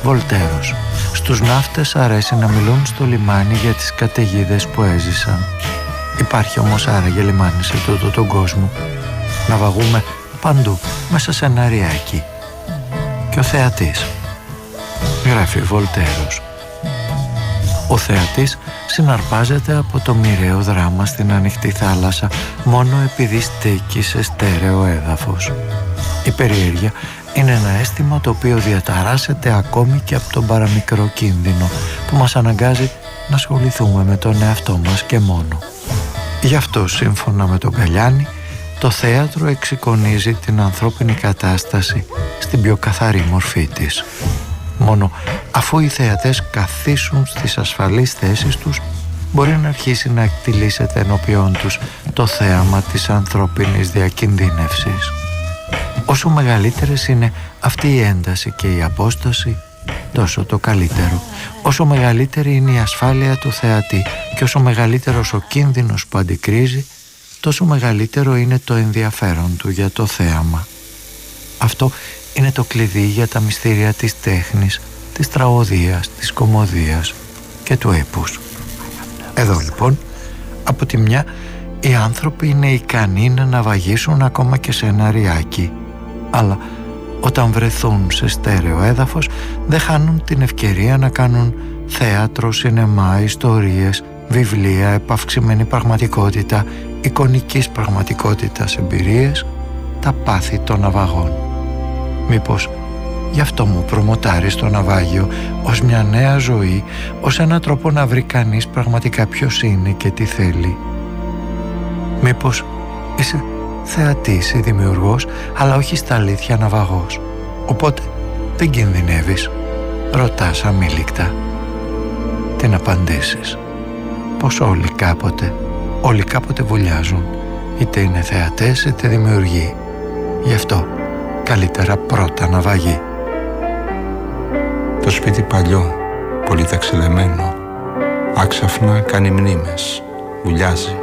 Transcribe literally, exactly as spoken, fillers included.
Βολτέρος. Στους ναύτες αρέσει να μιλούν στο λιμάνι για τις καταιγίδες που έζησαν. Υπάρχει όμως άραγε λιμάνι σε τούτο τον κόσμο? Ναυαγούμε παντού, μέσα σε ένα ριάκι. Και ο θεατής, γράφει Βολτέρος, ο θεατής συναρπάζεται από το μοιραίο δράμα στην ανοιχτή θάλασσα μόνο επειδή στέκει σε στέρεο έδαφος. Η περιέργεια είναι ένα αίσθημα το οποίο διαταράσσεται ακόμη και από τον παραμικρό κίνδυνο που μας αναγκάζει να ασχοληθούμε με τον εαυτό μας και μόνο. Γι' αυτό, σύμφωνα με τον Γκαλιάνη, το θέατρο εξεικονίζει την ανθρώπινη κατάσταση στην πιο καθαρή μορφή της. Μόνο αφού οι θεατές καθίσουν στις ασφαλείς θέσεις τους, μπορεί να αρχίσει να εκτιλήσεται ενώπιόν τους το θέαμα της ανθρώπινης διακινδύνευσης. Όσο μεγαλύτερες είναι αυτή η ένταση και η απόσταση, τόσο το καλύτερο. Όσο μεγαλύτερη είναι η ασφάλεια του θεατή και όσο μεγαλύτερος ο κίνδυνος που αντικρίζει, τόσο μεγαλύτερο είναι το ενδιαφέρον του για το θέαμα. Αυτό είναι το κλειδί για τα μυστήρια της τέχνης, της τραγωδίας, της κωμωδίας και του έπους. Εδώ λοιπόν, από τη μια, οι άνθρωποι είναι ικανοί να ναυαγίσουν ακόμα και σε ένα ριάκι, αλλά όταν βρεθούν σε στέρεο έδαφος δεν χάνουν την ευκαιρία να κάνουν θέατρο, σινεμά, ιστορίες, βιβλία, επαυξημένη πραγματικότητα, εικονικής πραγματικότητας εμπειρίες, τα πάθη των ναυαγών. Μήπως γι' αυτό μου προμοτάρεις το ναυάγιο ως μια νέα ζωή, ως έναν τρόπο να βρει κανείς πραγματικά ποιος είναι και τι θέλει? Μήπως είσαι θεατής ή δημιουργός, αλλά όχι στα αλήθεια ναυαγός, οπότε δεν κινδυνεύεις? Ρωτάς αμήλικτα. Τι να απαντήσεις? Πως όλοι κάποτε, όλοι κάποτε βουλιάζουν, είτε είναι θεατές είτε δημιουργοί. Γι' αυτό καλύτερα πρώτα ναυαγή. Το σπίτι παλιό, πολύ ταξιδεμένο, άξαφνα κάνει μνήμες, βουλιάζει.